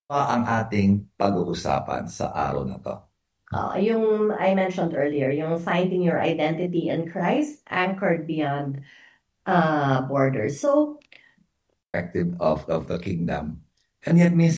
Pa ang ating pag-uusapan sa araw na 'to? Yung I mentioned earlier, yung finding your identity in Christ anchored beyond borders. So, Perspective of the kingdom. And yet minsan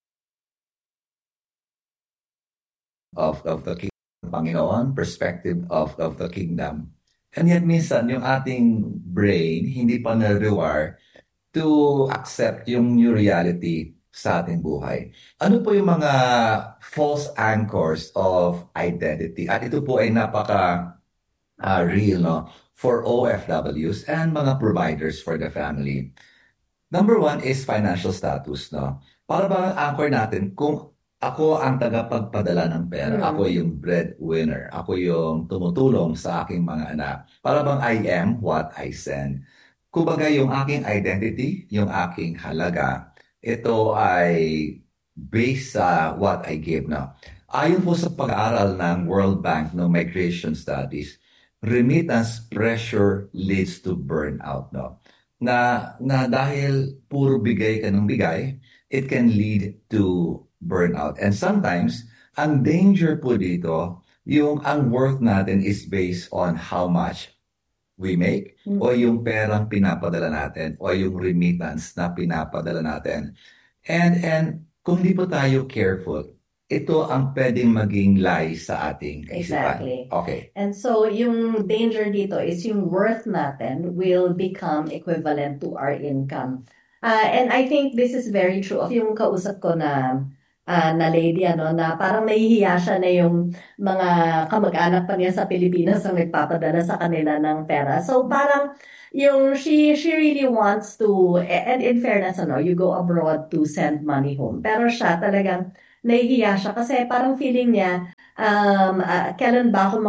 of the kingdom ng Panginoon, perspective of the kingdom. And yet minsan yung ating brain hindi pa na-rewire to accept yung new reality sa ating buhay. Ano po yung mga false anchors of identity? At ito po ay napaka real, no? For OFWs and mga providers for the family. Number one is financial status, no? Para bang ang anchor natin kung ako ang tagapagpadala ng pera, ako yung breadwinner, ako yung tumutulong sa aking mga anak. Para bang I am what I send. Kumbaga yung aking identity, yung aking halaga, ito ay based sa what I give, no? Ayon po sa pag-aaral ng World Bank no Migration Studies, remittance pressure leads to burnout, no? Na dahil puro bigay ka ng bigay, it can lead to burnout. And sometimes, ang danger po dito, yung ang worth natin is based on how much we make o yung perang pinapadala natin o yung remittance na pinapadala natin. And kung di po tayo careful, ito ang pwedeng maging lie sa ating kaisipan. exactly. Okay. And so, yung danger dito is yung worth natin will become equivalent to our income. And I think this is very true of yung kausap ko na lady, na parang nahihiya siya na yung mga kamag-anak pa niya sa Pilipinas ang nagpapadala sa kanila ng pera. So parang yung she really wants to, and in fairness, you go abroad to send money home. Pero siya talagang nahihiya siya kasi parang feeling niya, kailan ba ako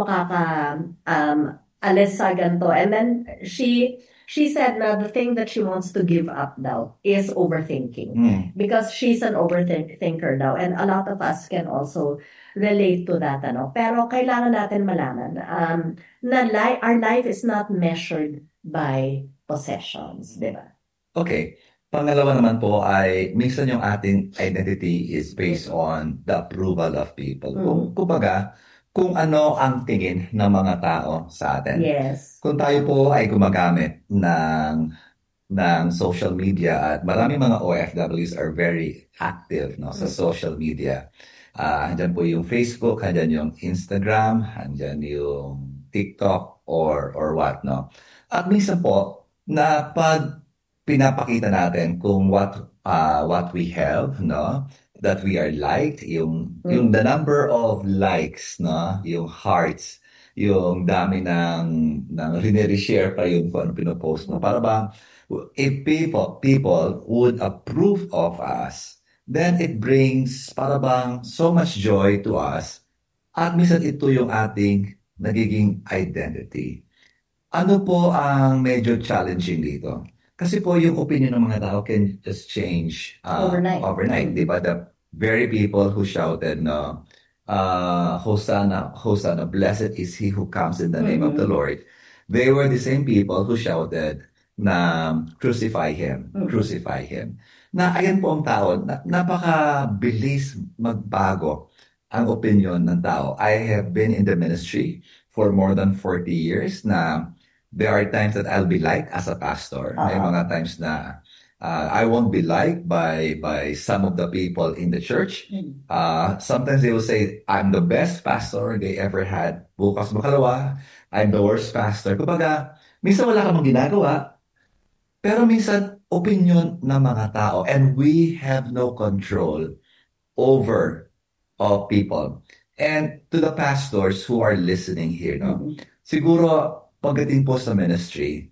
alis sa ganito? And then she said na the thing that she wants to give up daw is overthinking. Because she's an overthinker daw. And a lot of us can also relate to that. Pero kailangan natin malaman na our life is not measured by possessions. Di ba? Okay. Pangalawa naman po ay minsan yung ating identity is based on the approval of people. Kumbaga, kung ano ang tingin ng mga tao sa atin. Yes. Kung tayo po ay gumagamit ng social media at maraming mga OFWs are very active no sa social media. Andyan po yung Facebook, andyan yung Instagram, andyan yung TikTok or what no. At minsan po na pag pinapakita natin kung what we have no that we are liked yung the number of likes no yung hearts yung dami ng rinere-share pa yung kung ano pinopost mo para ba if people would approve of us, then it brings para bang so much joy to us at minsan ito yung ating nagiging identity. Ano po ang medyo challenging dito? Kasi po yung opinion ng mga tao can just change overnight, di ba? The very people who shouted no, Hosanna, Hosanna, blessed is he who comes in the name of the Lord. They were the same people who shouted na crucify him, crucify him. Na ayan po ang tao, napakabilis magbago ang opinion ng tao. I have been in the ministry for more than 40 years na there are times that I'll be liked as a pastor. May mga times na I won't be liked by some of the people in the church. Sometimes they will say, I'm the best pastor they ever had. Bukas makalawa, I'm the worst pastor. Kumbaga, minsan wala kang ginagawa, pero minsan opinion ng mga tao and we have no control over of people. And to the pastors who are listening here, no? Siguro pagdating po sa ministry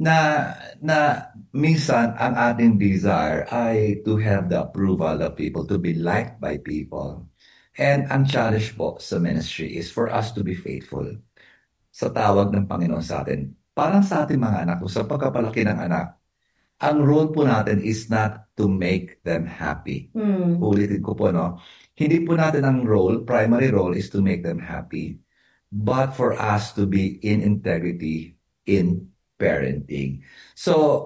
na minsan ang ating desire ay to have the approval of people, to be liked by people. And ang challenge po sa ministry is for us to be faithful sa tawag ng Panginoon sa atin. Parang sa ating mga anak, sa pagkapalaki ng anak, ang role po natin is not to make them happy. Ulitin ko po, no? Hindi po natin ang role, primary role is to make them happy. But for us to be in integrity in parenting. So,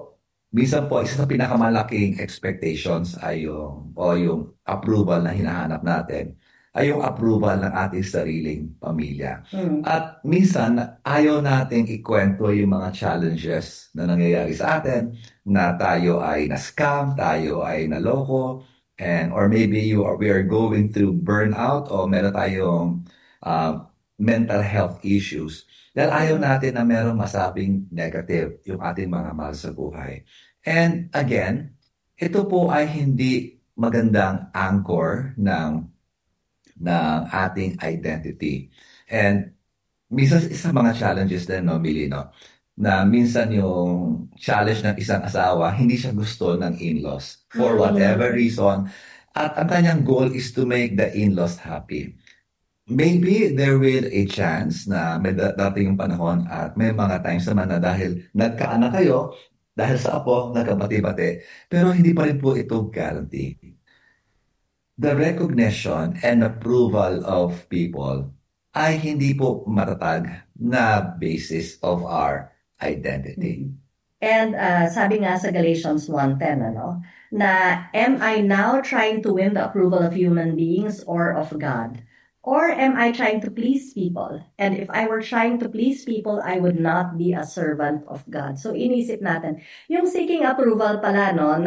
minsan po, isa sa pinakamalaking expectations ay yung approval na hinahanap natin ay yung approval ng ating sariling pamilya. Mm. At minsan, ayaw nating ikwento yung mga challenges na nangyayari sa atin, na tayo ay na-scam, tayo ay naloko, and or maybe we are going through burnout o meron tayong mental health issues. Dahil ayaw natin na merong masabing negative yung ating mga mahal sa buhay. And again, ito po ay hindi magandang anchor ng ating identity. And minsan sa mga challenges din, no, Millie, no, na minsan yung challenge ng isang asawa, hindi siya gusto ng in-laws for whatever reason. At ang kanyang goal is to make the in-laws happy. Maybe there will a chance na may dating yung panahon at may mga times naman na dahil nagkaanak kayo, dahil sa apo, nagkabati-bati, pero hindi pa rin po ito guarantee. The recognition and approval of people ay hindi po matatag na basis of our identity. And sabi nga sa Galatians 1:10, ano, na am I now trying to win the approval of human beings or of God? Or am I trying to please people? And if I were trying to please people, I would not be a servant of God. So inisip natin, yung seeking approval pala, no,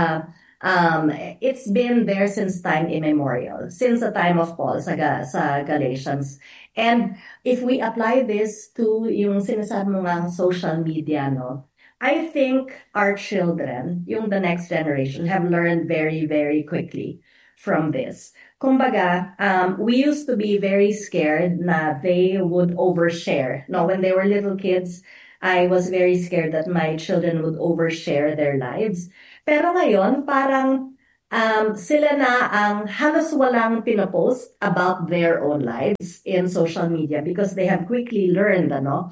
it's been there since time immemorial, since the time of Paul sa Galatians. And if we apply this to yung sinasabi mo nga social media, no, I think our children, yung the next generation, have learned very, very quickly from this. Kumbaga, we used to be very scared na they would overshare. No, when they were little kids, I was very scared that my children would overshare their lives. Pero ngayon, parang sila na ang halos walang pinopost about their own lives in social media because they have quickly learned, ano,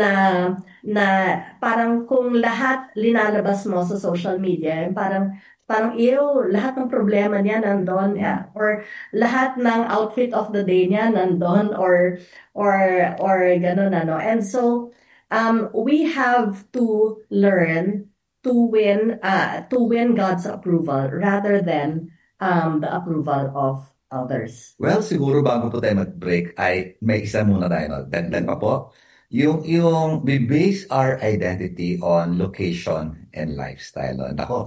na parang kung lahat linalabas mo sa social media, parang lahat ng problema niya nandun, or lahat ng outfit of the day niya nandun, or ganun, ano. And so we have to learn to win God's approval rather than the approval of others. Well, siguro bago po tayo mag-break ay may isa muna tayo, no? Dagdag pa po. Yung we base our identity on location and lifestyle. No? Nako,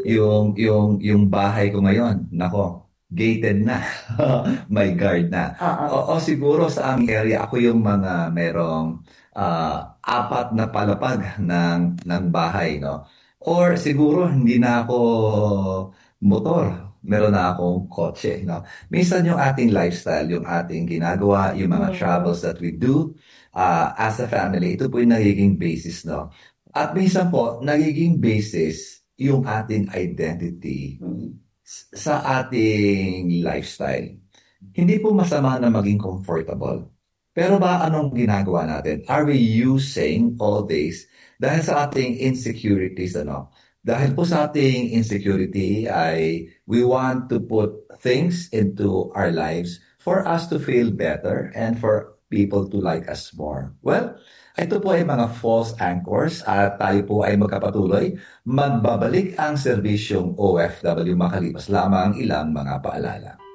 yung bahay ko ngayon, nako, gated na. May guard na. O siguro sa aming area, ako yung mga merong apat na palapag ng bahay, no? Or siguro hindi na ako motor, meron na akong kotse, no? Minsan yung ating lifestyle, yung ating ginagawa, yung mga travels that we do as a family, ito po yung nagiging basis, no? At minsan po, nagiging basis yung ating identity sa ating lifestyle. Hindi po masama na maging comfortable. Pero ba anong ginagawa natin? Are we using all this dahil sa ating insecurities, ano? Dahil po sa ating insecurity ay we want to put things into our lives for us to feel better and for people to like us more. Well, ito po ay mga false anchors at tayo po ay magkapatuloy. Magbabalik ang serbisyong OFW makalipas lamang ilang mga paalala.